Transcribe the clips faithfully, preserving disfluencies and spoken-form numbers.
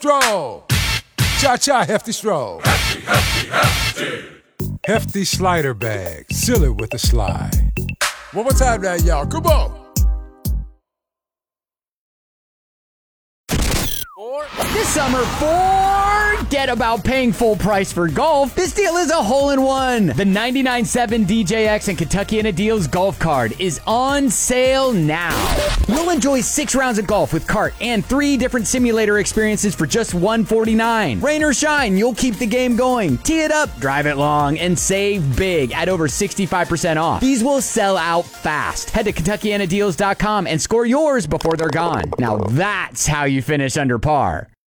Stroll. Cha-cha, hefty stroll. Hefty, hefty, hefty. Hefty slider bag. Seal it with a slide. One more time now, y'all. Come on. This summer, forget about paying full price for golf. This deal is a hole-in-one. The ninety-nine point seven D J X and Kentuckiana Deals golf card is on sale now. You'll enjoy six rounds of golf with cart and three different simulator experiences for just one forty-nine. Rain or shine, you'll keep the game going. Tee it up, drive it long, and save big at over sixty-five percent off. These will sell out fast. Head to Kentuckiana Deals dot com and score yours before they're gone. Now that's how you finish under par.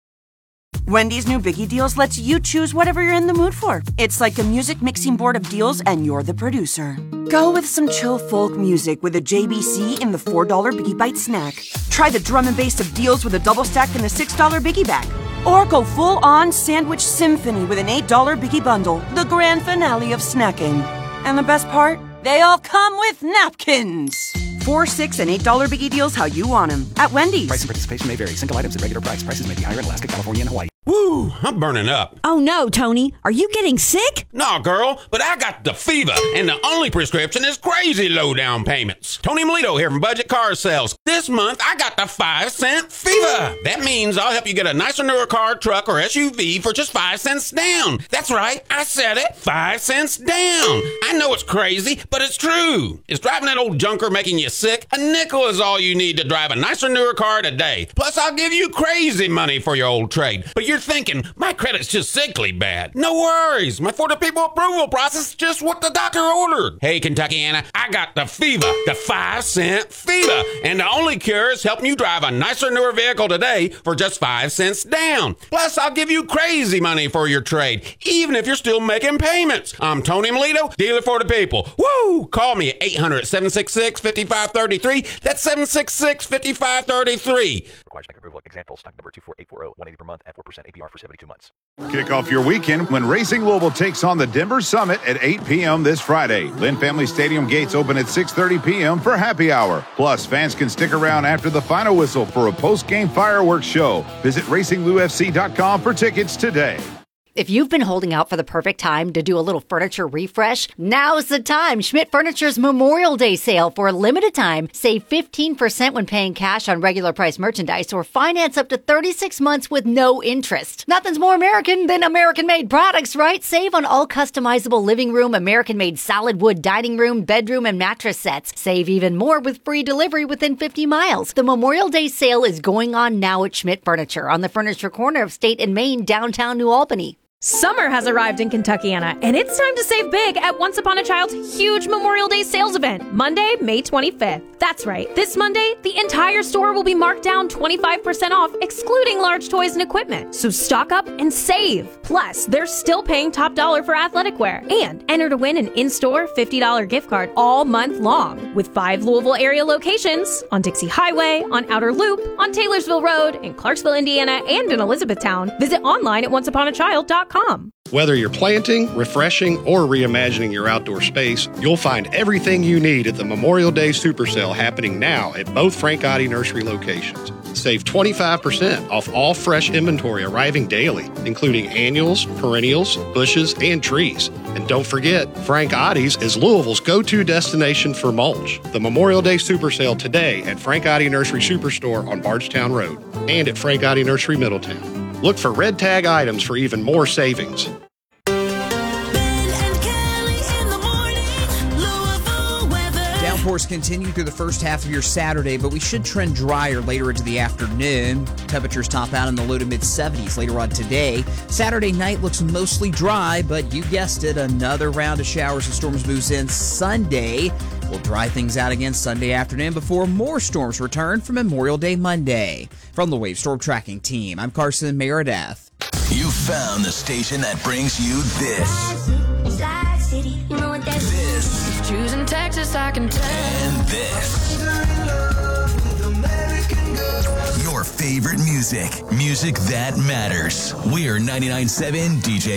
Wendy's new Biggie Deals lets you choose whatever you're in the mood for. It's like a music mixing board of deals, and you're the producer. Go with some chill folk music with a J B C in the four dollar Biggie Bite snack. Try the drum and bass of deals with a double stack in the six dollar Biggie Bag. Or go full-on sandwich symphony with an eight dollar Biggie Bundle, the grand finale of snacking. And the best part? They all come with napkins. Four, six, and eight dollar Biggie Deals how you want them at Wendy's. Price and participation may vary. Single items at regular price. Prices may be higher in Alaska, California, and Hawaii. Woo, I'm burning up. Oh no, Tony. Are you getting sick? No, girl, but I got the fever, and the only prescription is crazy low down payments. Tony Melito here from Budget Car Sales. This month, I got the five cent fever. That means I'll help you get a nicer, newer car, truck, or S U V for just five cents down. That's right, I said it, five cents down. I know it's crazy, but it's true. Is driving that old junker making you sick? A nickel is all you need to drive a nicer, newer car today. Plus, I'll give you crazy money for your old trade. But you're thinking, my credit's just sickly bad. No worries. My For the People approval process is just what the doctor ordered. Hey, Kentuckiana, I got the fever, the five cent fever. And the only cure is helping you drive a nicer, newer vehicle today for just five cents down. Plus, I'll give you crazy money for your trade, even if you're still making payments. I'm Tony Melito, dealer for the people. Woo! Call me at eight hundred, seven six six, five five three three. That's seven six six, five five three three. Requires bank approval. Example, stock number two four eight four zero, one eighty per month at four percent A P R for seventy-two months. Kick off your weekend when Racing Louisville takes on the Denver Summit at eight p.m. this Friday. Lynn Family Stadium gates open at six thirty p.m. for happy hour. Plus, fans can stick around after the final whistle for a post-game fireworks show. Visit racing lou f c dot com for tickets today. If you've been holding out for the perfect time to do a little furniture refresh, now's the time. Schmidt Furniture's Memorial Day sale for a limited time. Save fifteen percent when paying cash on regular price merchandise or finance up to thirty-six months with no interest. Nothing's more American than American-made products, right? Save on all customizable living room, American-made solid wood dining room, bedroom, and mattress sets. Save even more with free delivery within fifty miles. The Memorial Day sale is going on now at Schmidt Furniture on the Furniture Corner of State and Main, downtown New Albany. Summer has arrived in Kentuckiana, and it's time to save big at Once Upon a Child's huge Memorial Day sales event, Monday, May twenty-fifth. That's right, this Monday, the entire store will be marked down twenty-five percent off, excluding large toys and equipment. So stock up and save. Plus, they're still paying top dollar for athletic wear. And enter to win an in-store fifty dollars gift card all month long, with five Louisville area locations, on Dixie Highway, on Outer Loop, on Taylorsville Road, in Clarksville, Indiana, and in Elizabethtown. Visit online at once upon a child dot com. Whether you're planting, refreshing, or reimagining your outdoor space, you'll find everything you need at the Memorial Day Super Sale happening now at both Frank Gotti Nursery locations. Save twenty-five percent off all fresh inventory arriving daily, including annuals, perennials, bushes, and trees. And don't forget, Frank Gotti's is Louisville's go-to destination for mulch. The Memorial Day Super Sale today at Frank Gotti Nursery Superstore on Bardstown Road and at Frank Gotti Nursery Middletown. Look for red tag items for even more savings. Downpours continue through the first half of your Saturday, but we should trend drier later into the afternoon. Temperatures top out in the low to mid seventies later on today. Saturday night looks mostly dry, but you guessed it, another round of showers and storms moves in Sunday. We'll dry things out again Sunday afternoon before more storms return for Memorial Day Monday. From the Wave Storm Tracking Team, I'm Carson Meredith. You found the station that brings you this. This. Choosing Texas, I can tell. And this. Your favorite music. Music that matters. We're ninety-nine point seven D J